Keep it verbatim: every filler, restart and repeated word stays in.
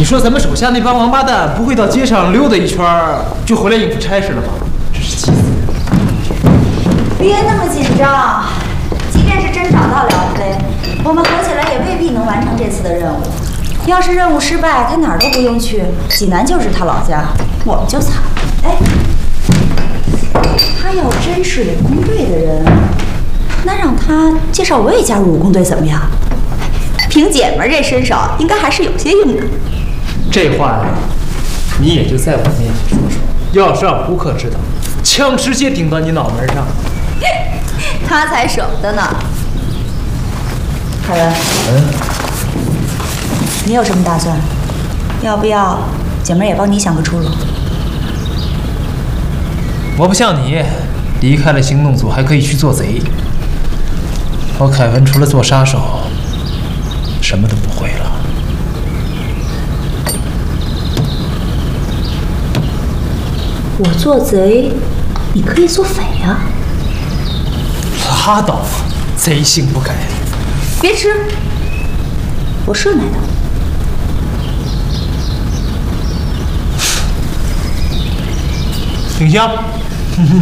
你说咱们手下那帮王八蛋不会到街上溜达一圈就回来应付差事了吧？真是气死人！ 别那么紧张，即便是真找到梁飞，我们合起来也未必能完成这次的任务。要是任务失败，他哪儿都不用去，济南就是他老家，我们就惨了。哎，他要真是武工队的人，那让他介绍我也加入武工队怎么样？凭姐们这身手，应该还是有些用的。 这话呀，你也就在我面前说说。要是让胡克知道，枪直接顶到你脑门上。 他才舍不得呢。凯文， 嗯， 你有什么打算？要不要姐妹也帮你想个出路？ 我不像你，离开了行动组还可以去做贼。我凯文除了做杀手，什么都不会了。 我做贼，你可以做匪呀、啊。 拉倒吧，贼性不改。 别吃，我顺来的。 挺香。